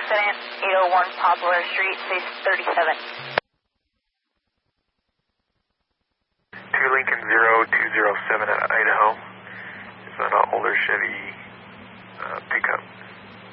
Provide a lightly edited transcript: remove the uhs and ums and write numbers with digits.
accident, 801 Poplar Street, face 37. 2 Lincoln 0207 at Idaho. It's an older Chevy